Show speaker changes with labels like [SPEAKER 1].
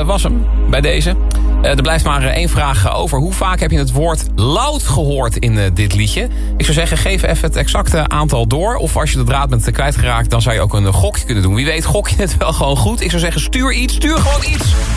[SPEAKER 1] was hem bij deze. Er blijft maar één vraag over. Hoe vaak heb je het woord loud gehoord in dit liedje? Ik zou zeggen, geef even het exacte aantal door. Of als je de draad bent kwijtgeraakt, dan zou je ook een gokje kunnen doen. Wie weet gok je het wel gewoon goed. Ik zou zeggen, stuur gewoon iets.